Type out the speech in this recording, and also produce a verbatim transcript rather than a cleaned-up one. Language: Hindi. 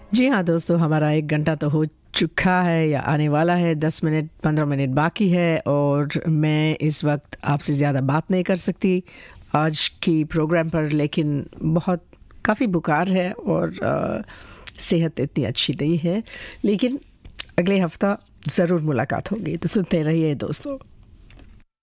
जी हाँ दोस्तों, हमारा एक घंटा तो हो चुका है या आने वाला है। दस मिनट पंद्रह मिनट बाकी है और मैं इस वक्त आपसे ज़्यादा बात नहीं कर सकती आज की प्रोग्राम पर, लेकिन बहुत काफ़ी बुखार है और आ, सेहत इतनी अच्छी नहीं है, लेकिन अगले हफ्ता ज़रूर मुलाकात होगी। तो सुनते रहिए दोस्तों।